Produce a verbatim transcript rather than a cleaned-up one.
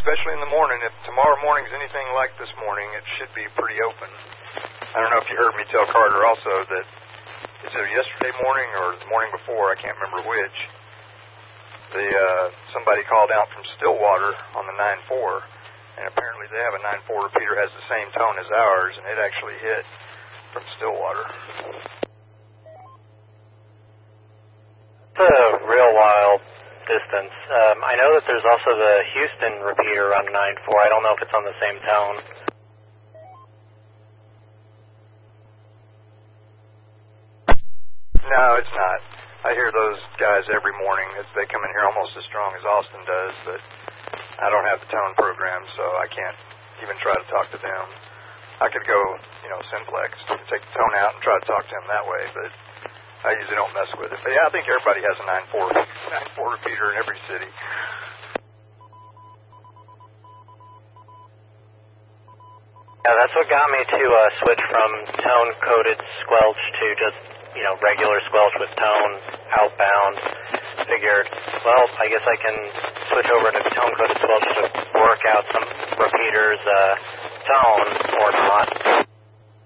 especially in the morning. If tomorrow morning's anything like this morning, it should be pretty open. I don't know if you heard me tell Carter also that it's either yesterday morning or the morning before, I can't remember which, the, uh, somebody called out from Stillwater on the nine four, and apparently they have a nine four repeater has the same tone as ours, and it actually hit from Stillwater. It's a real wild distance. Um, I know that there's also the Houston repeater on nine four. I don't know if it's on the same tone. No, it's not. I hear those guys every morning. It's, they come in here almost as strong as Austin does, but I don't have the tone program, so I can't even try to talk to them. I could go, you know, simplex, take the tone out and try to talk to him that way, but I usually don't mess with it. But yeah, I think everybody has a nine four nine four repeater in every city. Yeah, that's what got me to uh, switch from tone-coded squelch to just, you know, regular squelch with tone outbound. Figured, well, I guess I can switch over to tone-coded squelch to work out some repeaters' uh, tone or not.